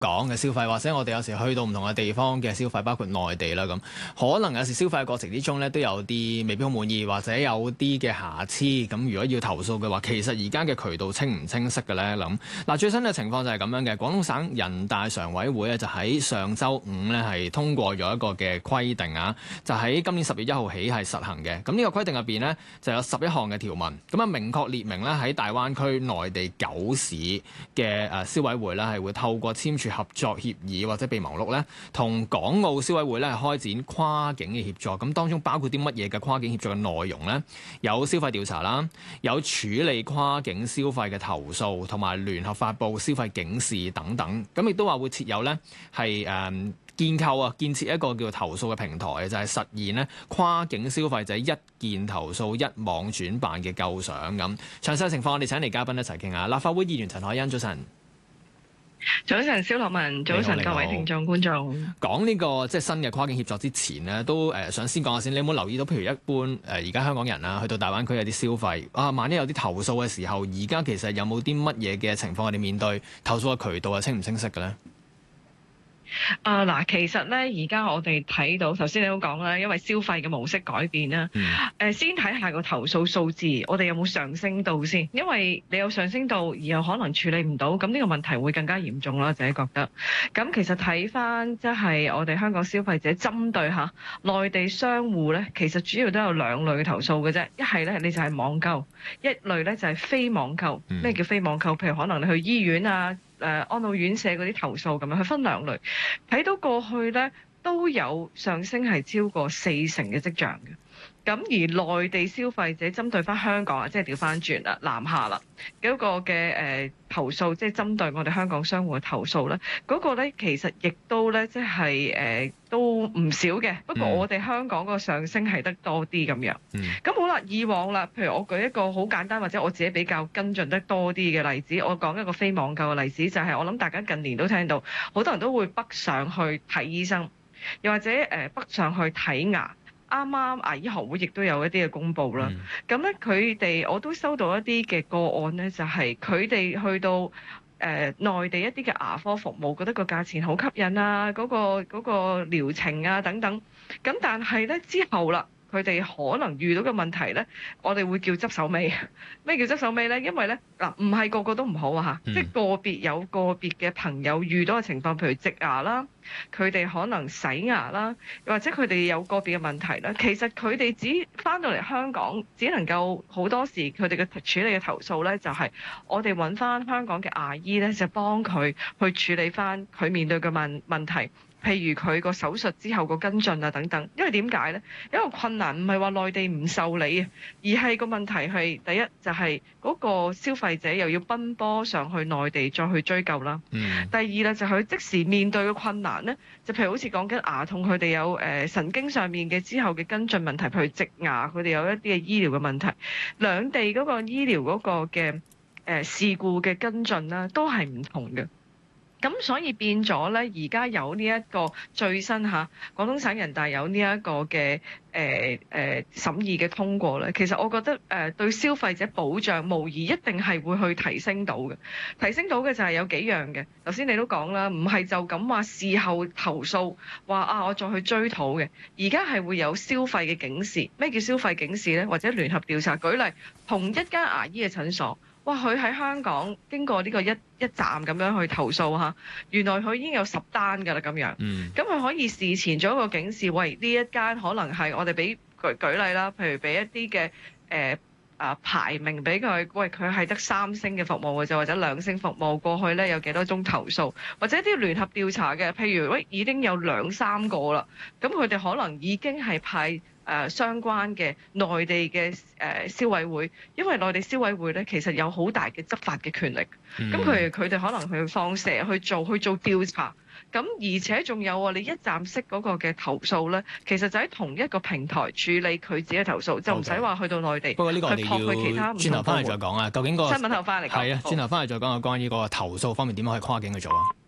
港嘅消費，或者我哋有時去到唔同嘅地方嘅消費，包括內地啦咁，可能有時消費嘅過程之中咧，都有啲未必好滿意，或者有啲嘅瑕疵。咁如果要投訴嘅話，其實而家嘅渠道清唔清晰嘅咧？嗱，最新嘅情況就係咁樣嘅。廣東省人大常委會咧就喺上週五咧係通過咗一個嘅規定啊，就喺今年10月1號起係實行嘅。咁呢個規定入邊呢，就有11項嘅條文，咁啊明確列明咧喺大灣區內地9市嘅消委會咧係會透過簽署合作協議或者備忘錄咧，同港澳消委會咧係開展跨境嘅協作。咁當中包括啲乜嘢嘅跨境協作嘅內容呢？有消費調查啦，有處理跨境消費嘅投訴，同埋聯合發布消費警示等等。咁亦都話會設有呢係建設一個叫投訴嘅平台，就係實現呢跨境消費者一件投訴一網轉辦嘅構想咁。詳細情況我哋請嚟嘉賓一齊傾下。立法會議員陳凱欣，早晨。 早晨，蕭樂文，早晨各位聽眾觀眾。 講呢個即係新嘅跨境協作之前呢，都想先講下先。你有冇留意到，譬如一般而家香港人啊，去到大灣區有啲消費啊，萬一有啲投訴嘅時候，而家其實有冇啲乜嘢嘅情況我哋面對投訴嘅渠道係清唔清晰嘅咧？ 嗱，其實咧，而家我哋睇到，頭先你都講啦，因為消費嘅模式改變啦，先睇下個投訴數字，我哋有冇上升到先？因為你有上升到，而又可能處理唔到，咁呢個問題會更加嚴重啦，自己覺得。咁其實睇翻即係我哋香港消費者針對下內地商戶咧，其實主要都有兩類投訴嘅啫。一係咧，你就係網購；一類咧就係非網購。咩叫非網購？譬如可能你去醫院啊、安老院舍嗰啲投訴咁樣，去分兩類。睇到過去咧都有上升係超過40%嘅跡象嘅。咁而內地消費者針對翻香港啊，即係調翻轉啦，南下啦嗰個嘅投訴，即係針對我哋香港商戶嘅投訴咧，嗰個咧其實亦都咧即係都唔少嘅。不過我哋香港個上升係得多啲咁樣。咁好啦，以往啦，譬如我舉一個好簡單或者我自己比較跟進得多啲嘅例子，我講一個非網購嘅例子，就係我諗大家近年都聽到，好多人都會北上去睇醫生，又或者北上去睇牙。啱啱牙醫學會亦都有一啲嘅公佈啦，咁咧佢哋我都收到一啲嘅個案咧，就係佢哋去到內地一啲嘅牙科服務，覺得個價錢好吸引啊，嗰個療程啊等等，咁但係咧之後啦。佢哋可能遇到嘅問題咧，我哋會叫執手尾。咩叫執手尾咧？因為咧嗱，唔係個個都唔好啊嚇，即係有個別嘅朋友遇到嘅情況，譬如植牙啦，佢哋可能洗牙啦，或者佢哋有個別嘅問題啦。其實佢哋只翻到嚟香港，只能夠好多時佢哋嘅處理嘅投訴咧，就係我哋揾翻香港嘅牙醫咧，就幫佢去處理翻佢面對嘅問題。譬如佢個手術之後個跟進啊等等，因為點解呢？因為困難唔係話內地唔受理啊，而係個問題係第一就係嗰個消費者又要奔波上去內地再去追究啦。第二咧就係佢即時面對嘅困難呢，就譬如好似講緊牙痛，佢哋有神經上面嘅之後嘅跟進問題，譬如植牙，佢哋有一啲嘅醫療嘅問題，兩地嗰個醫療嗰個嘅事故嘅跟進啦，都係唔同嘅。咁所以變咗咧，而家有呢一個最新廣東省人大有呢一個嘅審議嘅通過咧，其實我覺得對消費者保障無疑一定係會去提升到嘅。提升到嘅就係有幾樣嘅。頭先你都講啦，唔係就咁話事後投訴話我再去追討嘅。而家係會有消費嘅警示。咩叫消費警示咧？或者聯合調查。舉例，同一間牙醫嘅診所。哇！佢喺香港經過呢個一站咁樣去投訴嚇，原來佢已經有10單㗎啦咁樣。咁佢可以事前做一個警示，喂，呢一間可能係我哋俾舉例啦，譬如俾一啲嘅排名俾佢，喂，佢係得3星嘅服務嘅啫，或者2星服務，過去咧有幾多宗投訴，或者啲聯合調查嘅，譬如喂已經有2-3個啦，咁佢哋可能已經係派相關嘅內地嘅消委會，因為內地消委會咧其實有好大嘅執法嘅權力，咁佢哋可能去放蛇去做調查。咁而且仲有你一站式嗰個嘅投訴咧，其實就喺同一個平台處理佢自己嘅投訴，就唔使話去到內地。 不過呢個我哋要轉頭翻嚟再講啊。究竟個新聞後翻嚟講， 係啊，轉頭翻嚟再講關於嗰個投訴方面點樣可以跨境去做啊？